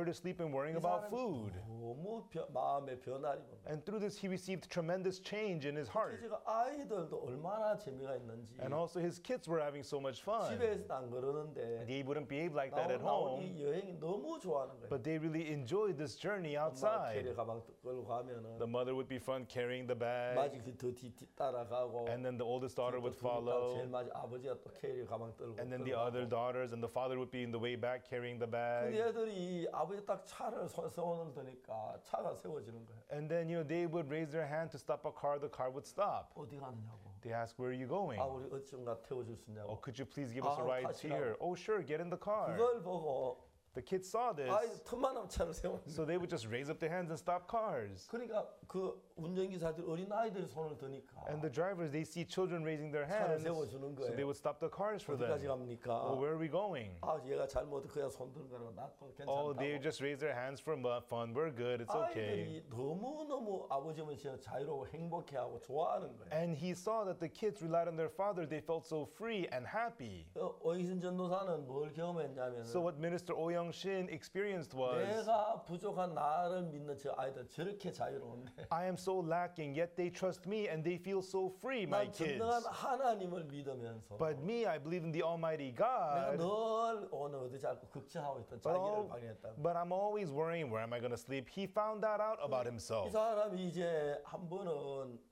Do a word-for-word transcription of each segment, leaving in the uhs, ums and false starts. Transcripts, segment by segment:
nowhere to sleep and worrying 이 about 사람이 food. 너무 변- 마음의 변화를 입은 거예요. And through this, he received tremendous change in his 특히 heart. 제가 아이들도 얼마나 재미가 있는지 And also his kids were having so much fun. 집에서도 안 그러는데 They wouldn't behave like that 나온, at 나온 home, 이 여행이 너무 좋아하는 거예요. but they really enjoyed this journey 엄마 outside. 캐리 가방 끌고 가면은 The mother would be front carrying the bag, 마지 그더 뒤 따라가고 and then the oldest daughter would 또 둘이 제일 follow, 마지 아버지가 또 캐리 가방 들고 and then the 끌고 other 가고. daughters and the father would be in the way back carrying the 근데 bag. 애들이 아버지 딱 차를 손- 손을 드니까 차가 세워지는 거예요. And then, you know, they would raise their hand to stop a car, the car would stop. 어디 가느냐고. They ask, where are you going? 아 우리 어쩐가 태워줄 수 Oh, 있냐고. could you please give us a 아, ride 타시라고. here? Oh, sure, get in the car. 그걸 보고 The kids saw 아이 this, 틈만하면 차를 세우는 거예요. so they would just raise up their hands and stop cars. 그러니까 그 운전기사들 어린 아이들이 손을 드니까 And the drivers, they see children raising their hands, 세워주는 so they 거예요. would stop the cars for 어디까지 them. 갑니까? Oh, where are we going? 아 얘가 잘못 그냥 손 드는 거라고 나도 Oh, they 괜찮다고. just raise their hands for mu- fun. We're good. It's okay. 아이들이 너무너무 아버지면 진짜 자유로워 행복해하고 좋아하는 거예요. And he saw that the kids relied on their father. They felt so free and happy. 어, 오이신 전도사는 뭘 경험했냐면 So what Minister Oh Young-shin experienced was, 내가 부족한 나를 믿는 저 아이들 저렇게 자유로운데 I am so lacking, yet they trust me and they feel so free, my 난 kids. 전능한 하나님을 믿으면서 But me, I believe in the Almighty 내가 God. 늘 오늘 어디 자꾸 걱정하고 있던 But, 자기를 all- 발견했다. but I'm always worrying, where am I going to sleep? He found that out about 이 himself. 사람이 이제 한 번은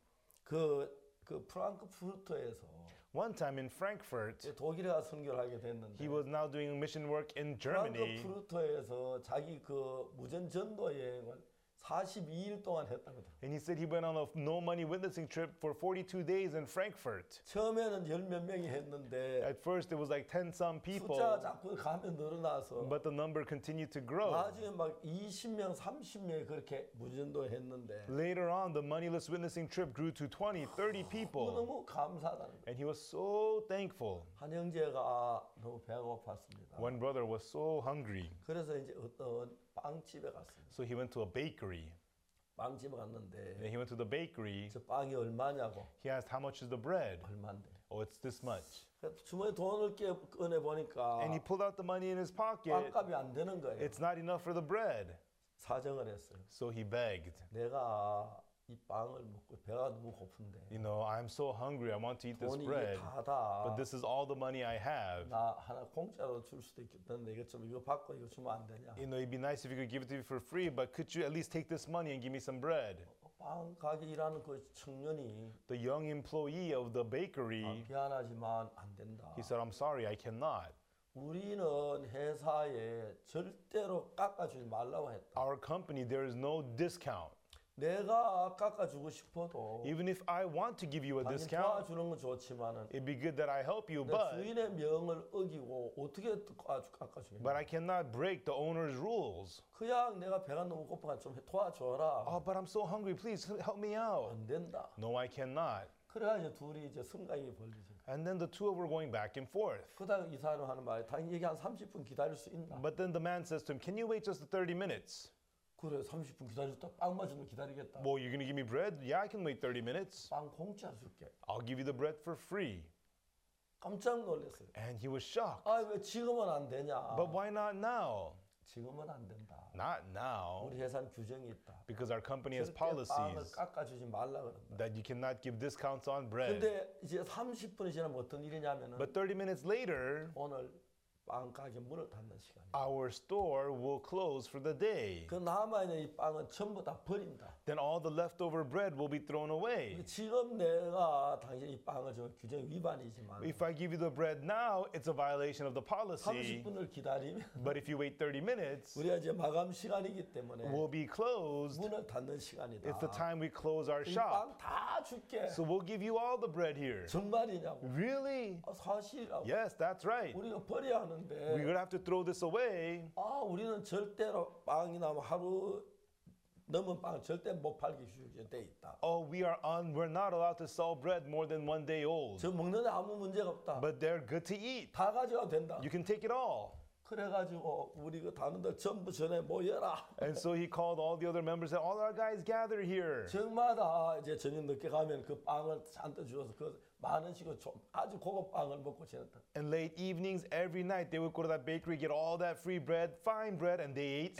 그, 그 프랑크푸르트에서 One time in Frankfurt, 독일에 가서 선교를 하게 he 됐는데 was now doing mission work in Germany. 프랑크푸르트에서 자기 그 무전 전도 여행을 사십이 일 동안 했다거든. And he said he went on a no money witnessing trip for forty-two days in Frankfurt. 처음에는 열 몇 명이 했는데 At first, it was like ten some people, 숫자가 자꾸 가면 늘어나서 but the number continued to grow. 나중에 막 이십 명, 삼십 명이 그렇게 무전도 했는데 Later on, the moneyless witnessing trip grew to twenty, thirty people. 너무 감사하다는 거예요. And he was so thankful. 한 형제가 너무 배가 고팠습니다. One brother was so hungry, 그래서 이제 어떤 빵집에 갔습니다. so he went to a bakery. 빵집에 갔는데 And he went to the bakery. 저 빵이 얼마냐고. He asked, how much is the bread? 얼마인데. Oh, it's this much. 그래서 주머니 돈을 깨 꺼내 보니까 And he pulled out the money in his pocket. 빵값이 안 되는 거예요. It's not enough for the bread. 사정을 했어요. So he begged. 내가 이 빵을 먹고 배가 너무 고픈데 You know, I'm so hungry. I want to eat this 돈이 이게 bread. 다다. But this is all the money I have. 나 하나 공짜로 줄 수도 있겠는데 이거 좀 이거 받고 이거 주면 안 되냐? You know, it'd be nice if you could give it to me for free, but could you at least take this money and give me some bread? 빵 가게 일하는 그 청년이 The young employee of the bakery, 미안하지만 안 된다. he said, I'm sorry, I cannot. 우리는 회사에 절대로 깎아주지 말라고 했다. Our company, there is no discount. 내가 깎아주고 싶어도 Even if I want to give you a 당연히 discount, 도와주는 건 좋지만은 it'd be good that I help you, 내 but 주인의 명을 어기고 어떻게 깎아주겠냐? but I cannot break the owner's rules. 그냥 내가 배가 너무 고파가 좀 도와줘라. Oh, but I'm so hungry. Please help me out. 안 된다. No, I cannot. 그래가지고 둘이 이제 승강이 벌리죠. And then the two were going back and forth. 그다음 이 사람 하는 말이 당연히 여기 한 삼십 분 기다릴 수 있나? But then the man says to him, can you wait just thirty minutes? 그래 삼십 분 기다렸다. 빵 맞으면 기다리겠다. Well, you're going to give me bread? Yeah, I can wait thirty minutes. 빵 공짜 줄게. I'll give you the bread for free. 깜짝 놀랐어요. And he was shocked. 아 왜 지금은 안 되냐? But why not now? 지금은 안 된다. Not now. 우리 회사는 규정이 있다. Because our company has 절대 빵을 policies 깎아주지 말라 그런다. that you cannot give discounts on bread. 근데 이제 삼십 분이 지나면 어떤 일이냐면은 But thirty minutes later, 오늘 빵 가게 문을 닫는 시간이야. our store will close for the day. 그 남아있는 이 빵은 전부 다 버린다. Then all the leftover bread will be thrown away. 지금 내가 당신 이 빵을 좀 규정 위반이지만 If I give you the bread now, it's a violation of the policy. 삼십 분을 기다리면 But if you wait thirty minutes, 우리가 이제 마감 시간이기 때문에 we'll be closed. 문을 닫는 시간이다. It's the time we close our 이 shop. 빵 다 줄게. So we'll give you all the bread here. 정말이냐고. Really? 아, 사실이라고. Yes, that's right. 우리가 버려야 하는데 We're going to have to throw this away. 아 우리는 절대로 빵이나 뭐 하루 넘은 빵 절대 못 팔기 돼 있다. Oh, we are on, we're not allowed to sell bread more than one day old. 저 먹는데 아무 문제가 없다. But they're good to eat. 다 가져가도 된다. You can take it all. 그래가지고 우리 그 단원들 전부 전에 모여라. And so he called all the other members and all our guys gather here. 정마다 이제 저녁 늦게 가면 그 빵을 잔뜩 주어서 그 많은 식으로 좀 아주 고급 빵을 먹고 지냈다. And late evenings, every night, they would go to that bakery, get all that free bread, fine bread, and they ate